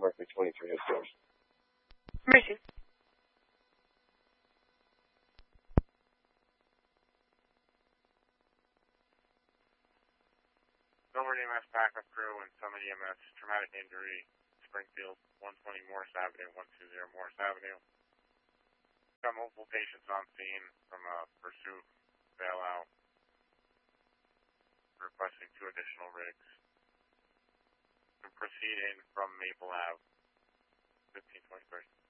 Berkeley 23 has yours. Mercy. Silver EMS backup crew and Summit EMS, traumatic injury, Springfield, 120 Morris Avenue, 120 Morris Avenue. Got multiple patients on scene from a pursuit bailout, requesting 2 additional rigs. And proceed in from Maple Ave, 1523.